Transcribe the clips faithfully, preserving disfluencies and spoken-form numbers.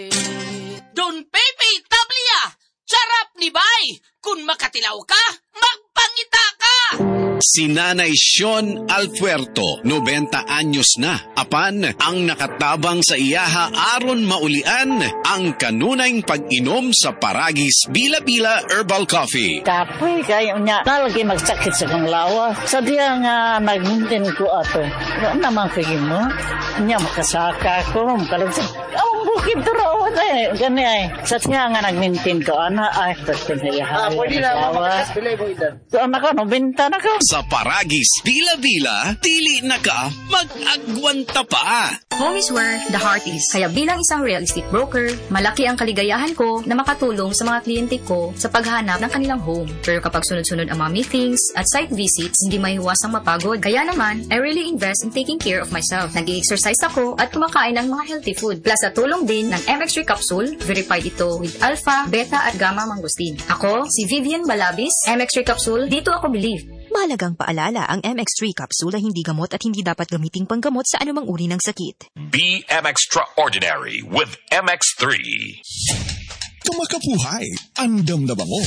Don Pepe Tablia, charap ni bay, kung makatilaw ka, magpangita ka! Si Nanay Sean Alpuerto, nobenta anyos na. Apan, ang nakatabang sa iyaha aron maulian ang kanunayng pag-inom sa Paragis Bila-Bila Herbal Coffee. Kapoy kayo niya, talagi magsakit sa kang lawa. Sadya nga nagmintin ko ato. Ano naman kayo mo? Niya makasaka ko, makalagsak. Ang bukid turawan eh. Gani ay. Sadya nga nagmintin ko, ana ay, pwede na iyaha. Ah, pwede na, mamakas pilay mo edad. So, anak ko, nobenta na ka. Sa Paragis Bila-Bila, dili na ka mag-agwanta pa. Home is where the heart is. Kaya bilang isang real estate broker, malaki ang kaligayahan ko na makatulong sa mga kliyente ko sa paghanap ng kanilang home. Pero kapag sunod-sunod ang mga meetings at site visits, hindi maiiwasang mapagod. Kaya naman, I really invest in taking care of myself. Nag-i-exercise ako at kumakain ng mga healthy food. Plus, sa tulong din ng M X three Capsule, verified ito with alpha, beta at gamma mangosteen. Ako, si Vivian Balabis, M X three Capsule, dito ako believe. Mahalagang paalala, ang M X three capsule ay hindi gamot at hindi dapat gamiting panggamot sa anumang uri ng sakit. Be M Extraordinary with M X three. Kumakapuhay, andam na bango.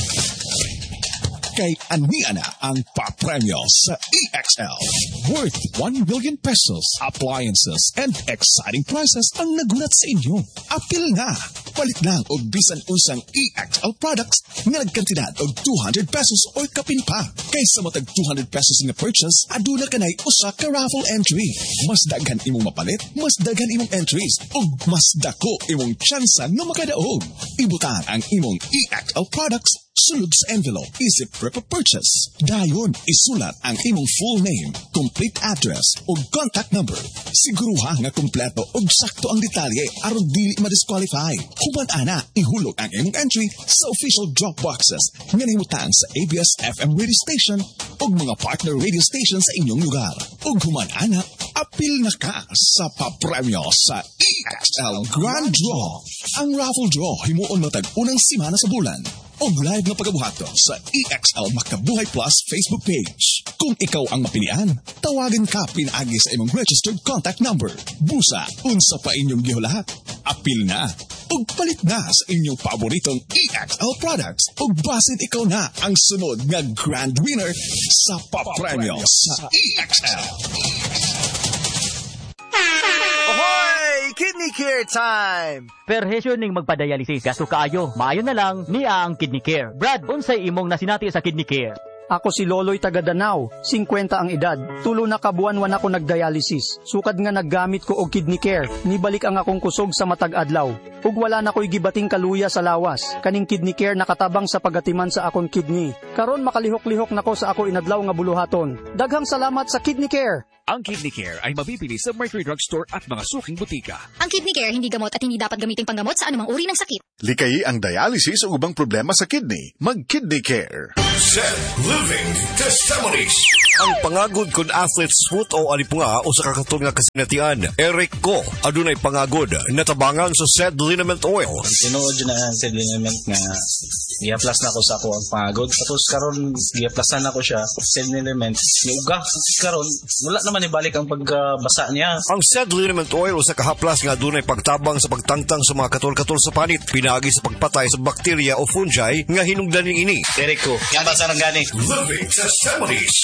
Kay Ania na ang papremyo sa E X L. Worth one million pesos, appliances, and exciting prizes ang nagunat sa inyo. Apil na! Palit lang o bisan unsang E X L products nga nagkantidad o two hundred pesos o kapin pa. Kaysa matag two hundred pesos nga purchase, aduna ka na'y usa ka raffle entry. Mas daghan imong mapalit, mas daghan imong entries, o mas dako imong tsansa nga makadaog. Ibutan ang imong E X L products sulod sa envelope, isip prep purchase. Dayon, isulat ang imong full name, complete address, o contact number. Siguruha nga kompleto o sakto ang detalye aron dili ma-disqualify. Human ana, ihulog ang imong entry sa official drop boxes nga nahimutang sa A B S F M radio station o mga partner radio station sa inyong lugar. Ug human ana, apil na ka sa papremyo sa E X L Grand Draw. Ang raffle draw himuon matag unang simana sa bulan. O live na pagabuhato sa E X L Makabuhay Plus Facebook page. Kung ikaw ang mapilian, tawagan ka pinaagi sa imong registered contact number. Busa, unsa pa inyong gihulahat. Apil na. O palit na sa inyong paboritong E X L products. O basin ikaw na ang sunod nga grand winner sa papremyo sa E X L. Ahoy! Kidney Care time! Perhesyo ning magpadialysis. Gasto kaayo. Maayo na lang niya ang Kidney Care. Brad, unsay imong nasinati sa Kidney Care? Ako si Loloy taga Danau, fifty ang edad. Tulo na kabuan-wan ako nagdialysis. Sukad nga naggamit ko og Kidney Care. Nibalik ang akong kusog sa matag adlaw. Ug wala na ko'y gibating kaluya sa lawas. Kaning Kidney Care nakatabang sa pagatiman sa akong kidney. Karon makalihok-lihok nako sa ako inadlaw nga buluhaton. Daghang salamat sa Kidney Care. Ang Kidney Care ay mabibili sa Mercury Drugstore at mga suking butika. Ang Kidney Care hindi gamot at hindi dapat gamiting panggamot sa anumang uri ng sakit. Likayi ang dialysis o ubang problema sa kidney. Mag-Kidney Care. Set Living Testimonies. Ang pangagod kung athlete's foot o alipunga o sa kakatong nga kasinatian. Eric ko, adunay pangagod, natabangan sa Sed Liniment Oil. Tinuod na ang Sed Liniment nga i-aplas na ko sa ako ang pangagod. Tapos karon i-aplasan na ko siya, Sed Liniment. Iuga, karon wala naman ibalik ang pagbasa niya. Ang Sed Liniment Oil sa kahaplas nga adunay pagtabang sa pagtangtang sa mga katol-katol sa panit. Pinagi sa pagpatay sa bakterya o fungi nga hinungdan ini. Eric ko, yan basa ng gani. Living Testimonies.